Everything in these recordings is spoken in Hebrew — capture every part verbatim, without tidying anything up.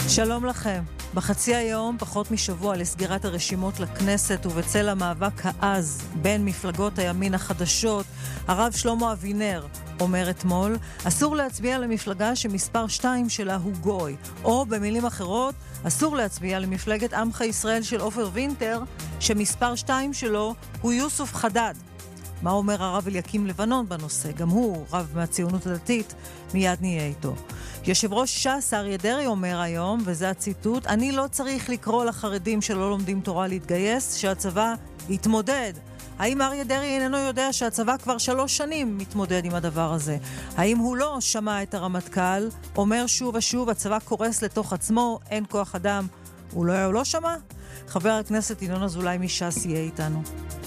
שלום לכם. בחצי היום, פחות משבוע לסגירת הרשימות לכנסת ובצל המאבק העז בין מפלגות הימין החדשות, הרב שלמה אבינר אומר אתמול, אסור להצביע למפלגה שמספר שתיים שלה הוא גוי, או במילים אחרות, אסור להצביע למפלגת עמך ישראל של עופר וינטר, שמספר שתיים שלו הוא יוסף חדד. מה אומר הרב אליקים לבנון בנושא? גם הוא רב מהציונות הדתית, מיד נהיה איתו. יושב ראש ש"ס אריה דרעי אומר היום, וזה הציטוט, אני לא צריך לקרוא לחרדים שלא לומדים תורה להתגייס, שהצבא יתמודד. האם אריה דרעי איננו יודע שהצבא כבר שלוש שנים מתמודד עם הדבר הזה? האם הוא לא שמע את הרמטכ"ל, אומר שוב ושוב, הצבא קורס לתוך עצמו, אין כוח אדם, הוא לא, הוא לא שמע? חבר הכנסת ינון אזולאי מש"ס יהיה איתנו.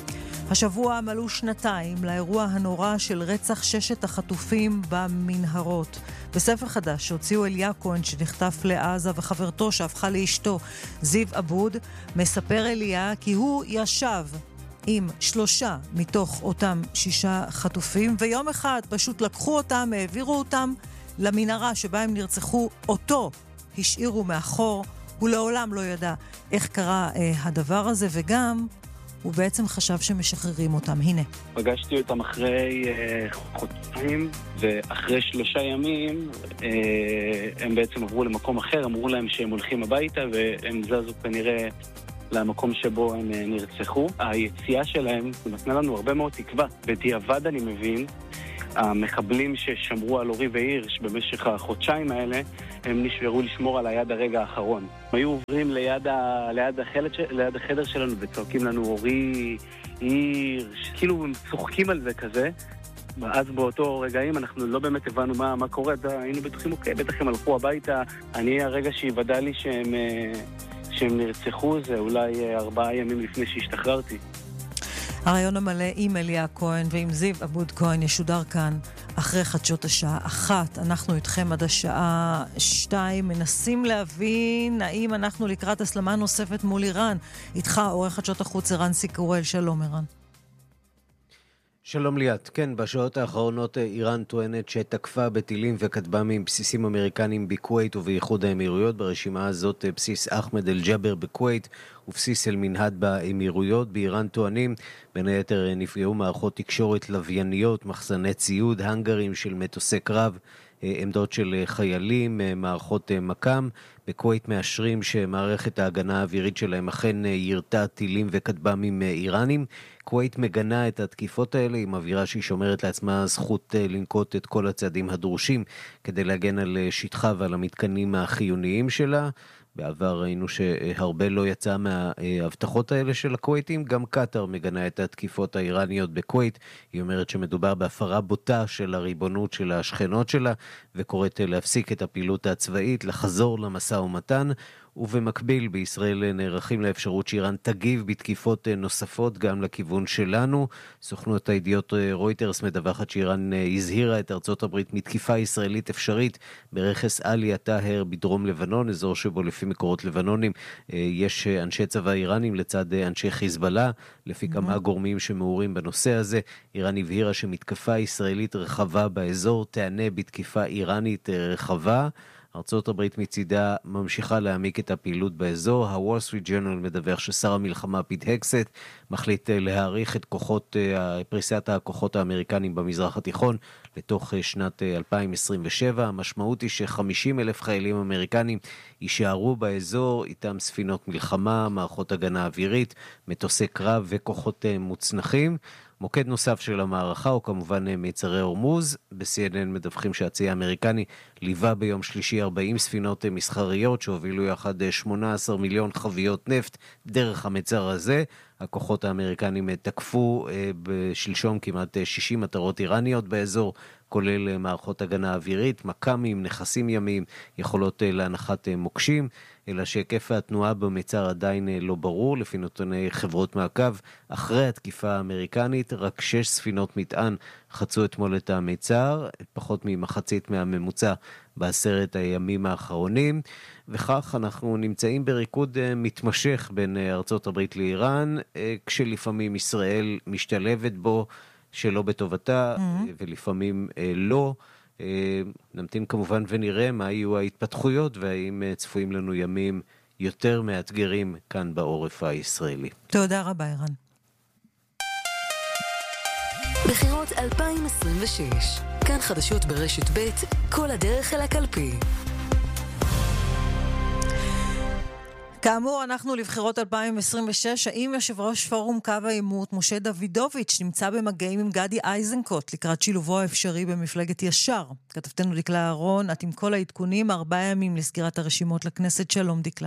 השבוע מלאו שנתיים לאירוע הנורא של רצח ששת החטופים במנהרות. בספר חדש שהוציאו אליה כהן שנחטף לעזה וחברתו שהפכה לאשתו זיו אבוד, מספר אליה כי הוא ישב עם שלושה מתוך אותם שישה חטופים, ויום אחד פשוט לקחו אותם, העבירו אותם למנהרה שבה הם נרצחו, אותו השאירו מאחור, הוא לעולם לא ידע איך קרה אה, הדבר הזה, וגם הוא בעצם חשב שמשחררים אותם. הנה. פגשתי אותם אחרי אה, חודשיים, ואחרי שלושה ימים אה, הם בעצם עברו למקום אחר, אמרו להם שהם הולכים הביתה, והם זזו כנראה למקום שבו הם אה, נרצחו. היציאה שלהם נתנה לנו הרבה מאוד תקווה. בדיעבד אני מבין, המחבלים ששמרו על אורי והירש במשך החודשיים האלה, הם נשארו לשמור על היד הרגע האחרון. הם היו עוברים ליד, ה... ליד, החלד... ליד החדר שלנו וצועקים לנו אורי, הירש, כאילו הם צוחקים על זה כזה. ואז באותו רגעים אנחנו לא באמת הבנו מה, מה קורה, היינו בטוחים, אוקיי, בטח הם הלכו הביתה. אני הרגע שהיוודע לי שהם, שהם נרצחו זה אולי ארבעה ימים לפני שהשתחררתי. הרעיון המלא עם אליה כהן ועם זיו אבוד כהן ישודר כאן אחרי חדשות השעה אחת. אנחנו איתכם עד השעה שתיים, מנסים להבין האם אנחנו לקראת הסלמה נוספת מול איראן. איתך עורך חדשות החוץ ערן סיקורל. שלום ערן. שלום ליאת. כן, בשעות האחרונות איראן טוענת שתקפה בטילים וכטב"מים בסיסים אמריקנים בכווית ובאיחוד האמירויות. ברשימה הזאת בסיס אחמד אל-ג'בר בכווית ובסיס אל-מנהד באמירויות. באיראן טוענים בין היתר נפגעו מערכות תקשורת לווייניות, מחסני ציוד, הנגרים של מטוסי קרב, עמדות של חיילים, מערכות מקם. בכווית מאשרים שמערכת ההגנה האווירית שלהם אכן ירתה טילים וכטב"מים איראנים. כווית מגנה את התקיפות האלה, היא מבהירה שהיא שומרת לעצמה זכות לנקוט את כל הצעדים הדרושים כדי להגן על שטחה ועל המתקנים החיוניים שלה. בעבר ראינו שהרבה לא יצא מההבטחות האלה של הכוויתים. גם קטר מגנה את התקיפות האיראניות בכווית. היא אומרת שמדובר בהפרה בוטה של הריבונות של השכנות שלה, וקוראת להפסיק את הפעילות הצבאית, לחזור למשא ומתן. ובמקביל בישראל נערכים לאפשרות שאיראן תגיב בתקיפות נוספות גם לכיוון שלנו. סוכנות הידיעות רויטרס מדווחת שאיראן הזהירה את ארצות הברית מתקיפה ישראלית אפשרית ברכס עלי הטהר בדרום לבנון, אזור שבו לפי מקורות לבנונים יש אנשי צבא איראנים לצד אנשי חיזבאללה. לפי mm-hmm. כמה גורמים שמעורים בנושא הזה, איראן הבהירה שמתקפה ישראלית רחבה באזור תענה בתקיפה איראנית רחבה. ארצות הברית מצידה ממשיכה להעמיק את הפעילות באזור. ה-Wall Street Journal מדווח ששר המלחמה פיט הקסט מחליט להאריך את כוחות, פריסת הכוחות האמריקנים במזרח התיכון לתוך שנת אלפיים עשרים ושבע. המשמעות היא ש-חמישים אלף חיילים אמריקנים יישארו באזור, איתם ספינות מלחמה, מערכות הגנה אווירית, מטוסי קרב וכוחות מוצנחים. מוקד נוסף של המערכה הוא כמובן מיצרי הורמוז. ב-סי אן אן מדווחים שהצי האמריקני ליווה ביום שלישי ארבעים ספינות מסחריות שהובילו יחד שמונה עשר מיליון חביות נפט דרך המצר הזה. הכוחות האמריקנים תקפו בשלשום כמעט שישים מטרות איראניות באזור, כולל מערכות הגנה אווירית, מקמים, נכסים ימיים, יכולות להנחת מוקשים, אלא שהיקף התנועה במצר עדיין לא ברור. לפי נתוני חברות מעקב, אחרי התקיפה האמריקנית, רק שש ספינות מטען חצו אתמול את המצר, פחות ממחצית מהממוצע בעשרת הימים האחרונים, וכך אנחנו נמצאים בריקוד מתמשך בין ארצות הברית לאיראן, כשלפעמים ישראל משתלבת בו שלא בטובתה, mm-hmm. ולפעמים לא. נמתין כמובן ונראה מה יהיו ההתפתחויות והאם צפויים לנו ימים יותר מאתגרים כאן בעורף הישראלי. תודה רבה, ערן. בחירות אלפיים עשרים ושש, כאן חדשות ברשת ב', כל הדרך אל הקלפי. כאמור, אנחנו לבחירות אלפיים עשרים ושש, האם יושב ראש פורום קו העימות, משה דוידוביץ', נמצא במגעים עם גדי איזנקוט לקראת שילובו האפשרי במפלגת ישר? כתבתנו דקלה אהרון, את עם כל העדכונים, ארבעה ימים לסגירת הרשימות לכנסת. שלום דקלה.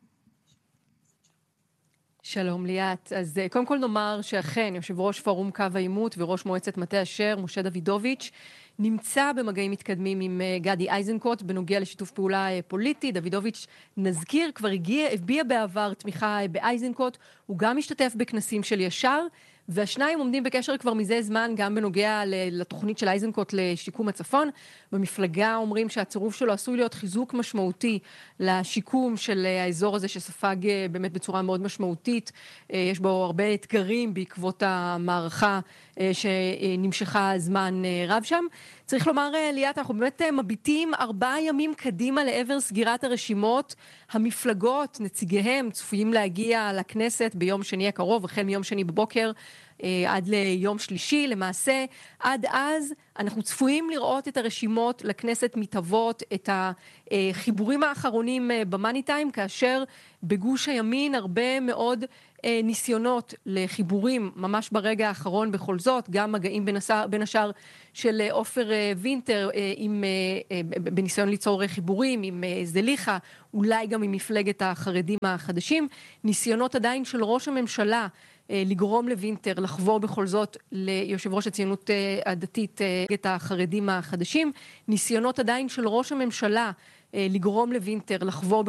שלום ליאת. אז קודם כל נאמר שאכן יושב ראש פורום קו העימות וראש מועצת מטה אשר, משה דוידוביץ', נמצא במגעים מתקדמים עם גדי איזנקוט בנוגע לשיתוף פעולה פוליטי. דוידוביץ', נזכיר, כבר הגיע, הביע בעבר תמיכה באיזנקוט, הוא גם משתתף בכנסים של ישר, והשניים עומדים בקשר כבר מזה זמן גם בנוגע לתוכנית של איזנקוט לשיקום הצפון. במפלגה אומרים שהצירוף שלו עשוי להיות חיזוק משמעותי לשיקום של האזור הזה שספג באמת בצורה מאוד משמעותית. יש בו הרבה אתגרים בעקבות המערכה שנמשכה זמן רב שם. צריך לומר, ליאת, אנחנו באמת מביטים ארבעה ימים קדימה לעבר סגירת הרשימות. המפלגות, נציגיהם, צפויים להגיע לכנסת ביום שני הקרוב, החל מיום שני בבוקר עד ליום שלישי. למעשה, עד אז אנחנו צפויים לראות את הרשימות לכנסת מתהוות, את החיבורים האחרונים במאני טיים, כאשר בגוש הימין הרבה מאוד ניסיונות לחיבורים ממש ברגע האחרון בכל זאת, גם מגעים בין השאר, בין השאר של עופר וינטר עם, בניסיון ליצור חיבורים עם זליכה, אולי גם עם מפלגת החרדים החדשים, ניסיונות עדיין של ראש הממשלה לגרום לוינטר לחבור בכל זאת ליושב ראש הציונות הדתית את החרדים החדשים, ניסיונות עדיין של ראש הממשלה לגרום לוינטר לחבור